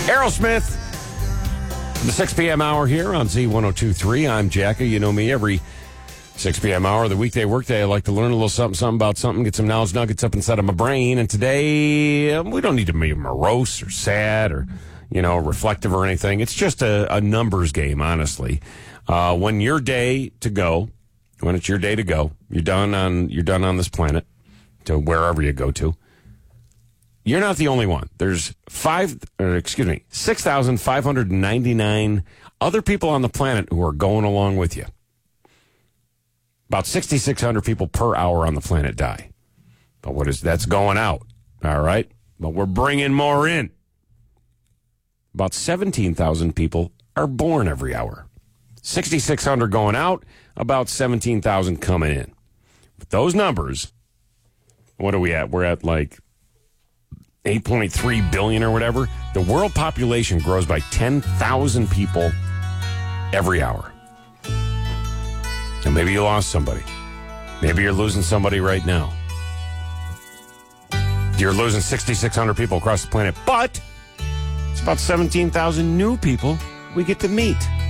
Aerosmith, the 6 p.m. hour here on Z1023. I'm Jacka. You know me, every 6 p.m. hour of the weekday workday. I like to learn a little something about something, get some knowledge nuggets up inside of my brain. And today, we don't need to be morose or sad or, reflective or anything. It's just a numbers game, honestly. When it's your day to go, you're done on this planet, to wherever you go to. You're not the only one. There's 6,599 other people on the planet who are going along with you. About 6,600 people per hour on the planet die. But that's going out, all right? But we're bringing more in. About 17,000 people are born every hour. 6,600 going out, about 17,000 coming in. With those numbers, what are we at? We're at like 8.3 billion or whatever. The world population grows by 10,000 people every hour. And maybe you lost somebody. Maybe you're losing somebody right now. You're losing 6,600 people across the planet, but it's about 17,000 new people we get to meet.